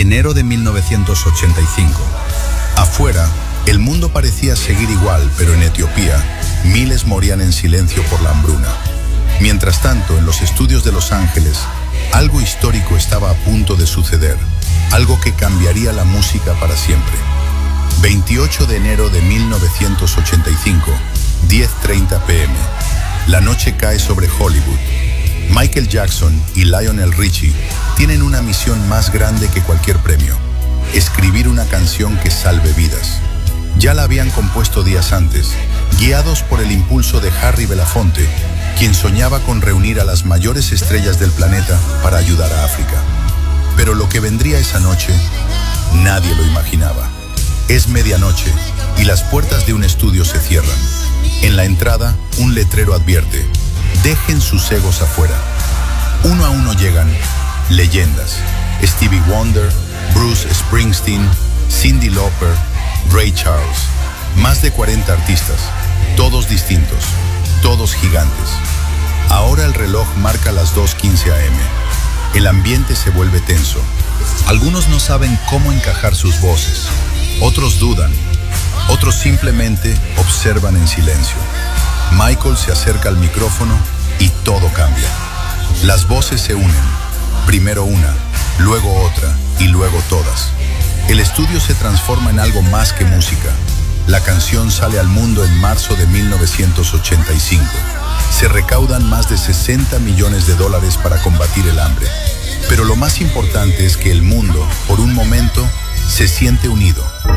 enero de 1985. Afuera, el mundo parecía seguir igual, pero en Etiopía, miles morían en silencio por la hambruna. Mientras tanto, en los estudios de Los Ángeles, algo histórico estaba a punto de suceder, algo que cambiaría la música para siempre. 28 de enero de 1985, 10:30 p.m. La noche cae sobre Hollywood. Michael Jackson y Lionel Richie tienen una misión más grande que cualquier premio: escribir una canción que salve vidas. Ya la habían compuesto días antes, guiados por el impulso de Harry Belafonte, quien soñaba con reunir a las mayores estrellas del planeta para ayudar a África. Pero lo que vendría esa noche, nadie lo imaginaba. Es medianoche y las puertas de un estudio se cierran. En la entrada, un letrero advierte: dejen sus egos afuera. Uno a uno llegan leyendas: Stevie Wonder, Bruce Springsteen, Cyndi Lauper, Ray Charles. Más de 40 artistas, todos distintos, todos gigantes. Ahora el reloj marca las 2:15 a.m. El ambiente se vuelve tenso. Algunos no saben cómo encajar sus voces. Otros dudan. Otros simplemente observan en silencio. Michael se acerca al micrófono y todo cambia. Las voces se unen. Primero una, luego otra y luego todas. El estudio se transforma en algo más que música. La canción sale al mundo en marzo de 1985. Se recaudan más de $60 millones para combatir el hambre. Pero lo más importante es que el mundo, por un momento, se siente unido.